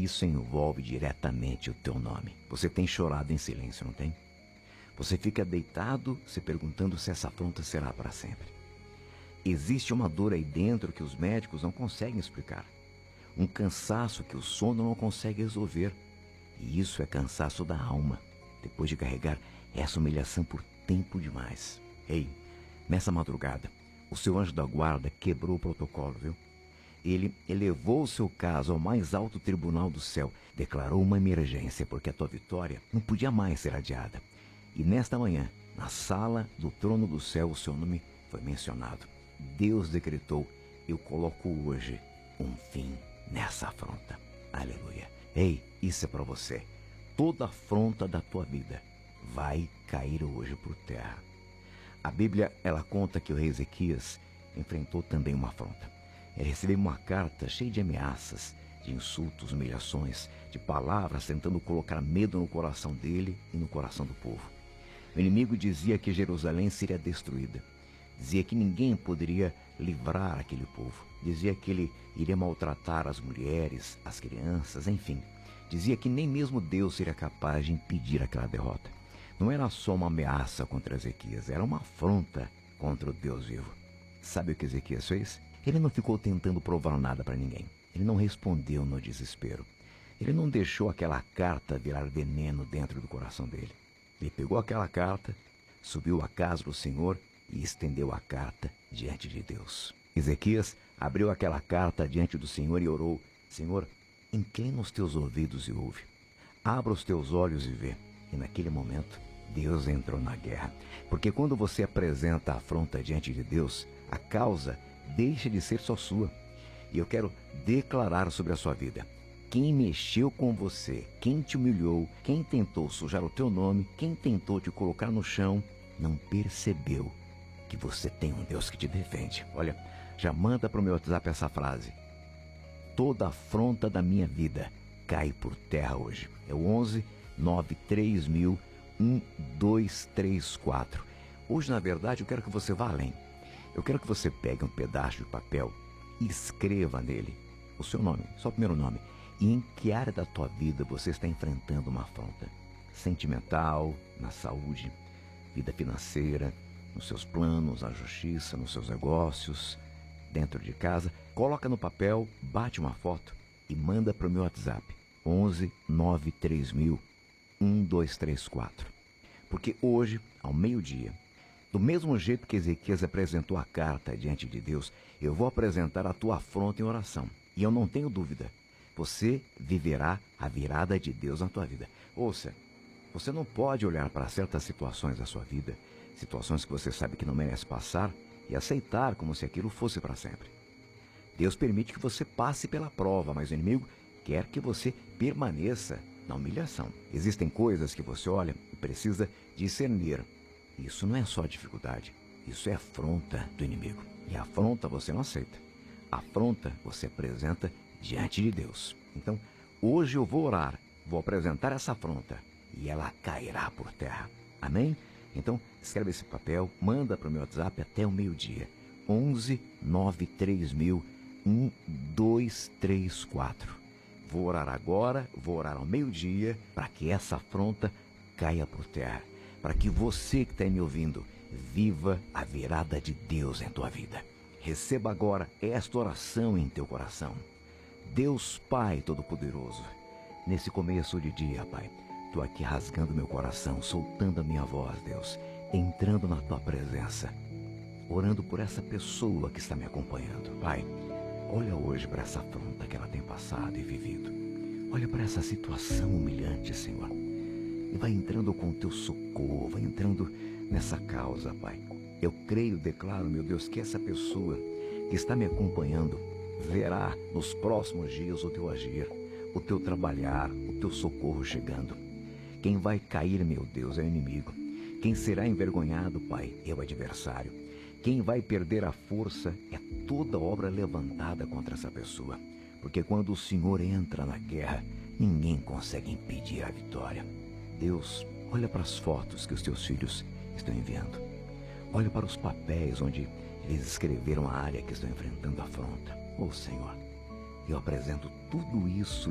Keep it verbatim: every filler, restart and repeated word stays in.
isso envolve diretamente o teu nome. Você tem chorado em silêncio, não tem? Você fica deitado se perguntando se essa afronta será para sempre. Existe uma dor aí dentro que os médicos não conseguem explicar. Um cansaço que o sono não consegue resolver. E isso é cansaço da alma, depois de carregar essa humilhação por tempo demais. Ei, nessa madrugada, o seu anjo da guarda quebrou o protocolo, viu? Ele elevou o seu caso ao mais alto tribunal do céu, declarou uma emergência, porque a tua vitória não podia mais ser adiada. E nesta manhã, na sala do trono do céu, o seu nome foi mencionado. Deus decretou: eu coloco hoje um fim nessa afronta. Aleluia. Ei, isso é para você. Toda afronta da tua vida vai cair hoje por terra. A Bíblia, ela conta que o rei Ezequias enfrentou também uma afronta. Ele recebeu uma carta cheia de ameaças, de insultos, humilhações, de palavras tentando colocar medo no coração dele e no coração do povo. O inimigo dizia que Jerusalém seria destruída. Dizia que ninguém poderia livrar aquele povo. Dizia que ele iria maltratar as mulheres, as crianças, enfim. Dizia que nem mesmo Deus seria capaz de impedir aquela derrota. Não era só uma ameaça contra Ezequias, era uma afronta contra o Deus vivo. Sabe o que Ezequias fez? Ele não ficou tentando provar nada para ninguém. Ele não respondeu no desespero. Ele não deixou aquela carta virar veneno dentro do coração dele. Ele pegou aquela carta, subiu à casa do Senhor e estendeu a carta diante de Deus. Ezequias abriu aquela carta diante do Senhor e orou: Senhor, inclina os teus ouvidos e ouve. Abra os teus olhos e vê. E naquele momento, Deus entrou na guerra. Porque quando você apresenta a afronta diante de Deus, a causa deixa de ser só sua. E eu quero declarar sobre a sua vida: quem mexeu com você, quem te humilhou, quem tentou sujar o teu nome, quem tentou te colocar no chão, não percebeu que você tem um Deus que te defende. Olha, já manda para o meu WhatsApp essa frase: toda afronta da minha vida cai por terra hoje. É o onze nove três mil um dois três quatro. Hoje, na verdade, eu quero que você vá além. Eu quero que você pegue um pedaço de papel e escreva nele o seu nome, só o primeiro nome, e em que área da tua vida você está enfrentando uma afronta. Sentimental, na saúde, vida financeira, nos seus planos, na justiça, nos seus negócios, dentro de casa. Coloca no papel, bate uma foto e manda para o meu WhatsApp, onze nove três mil um dois três quatro. Porque hoje, ao meio-dia, do mesmo jeito que Ezequias apresentou a carta diante de Deus, eu vou apresentar a tua afronta em oração. E eu não tenho dúvida, você viverá a virada de Deus na tua vida. Ouça, você não pode olhar para certas situações da sua vida, situações que você sabe que não merece passar, e aceitar como se aquilo fosse para sempre. Deus permite que você passe pela prova, mas o inimigo quer que você permaneça na humilhação. Existem coisas que você olha e precisa discernir. Isso não é só dificuldade, isso é afronta do inimigo. E a afronta você não aceita. A afronta você apresenta diante de Deus. Então, hoje eu vou orar, vou apresentar essa afronta e ela cairá por terra. Amém? Então, escreve esse papel, manda para o meu WhatsApp até o meio-dia. onze nove três mil um dois três quatro. Vou orar agora, vou orar ao meio-dia, para que essa afronta caia por terra. Para que você que está me ouvindo, viva a virada de Deus em tua vida. Receba agora esta oração em teu coração. Deus Pai Todo-Poderoso, nesse começo de dia, Pai, estou aqui rasgando meu coração, soltando a minha voz, Deus, entrando na tua presença, orando por essa pessoa que está me acompanhando. Pai, olha hoje para essa afronta que ela tem passado e vivido. Olha para essa situação humilhante, Senhor. E vai entrando com o teu socorro, vai entrando nessa causa, Pai. Eu creio, declaro, meu Deus, que essa pessoa que está me acompanhando verá nos próximos dias o teu agir, o teu trabalhar, o teu socorro chegando. Quem vai cair, meu Deus, é o inimigo. Quem será envergonhado, Pai, é o adversário. Quem vai perder a força é toda obra levantada contra essa pessoa. Porque quando o Senhor entra na guerra, ninguém consegue impedir a vitória. Deus, olha para as fotos que os teus filhos estão enviando. Olha para os papéis onde eles escreveram a área que estão enfrentando a afronta. Ô Senhor, eu apresento tudo isso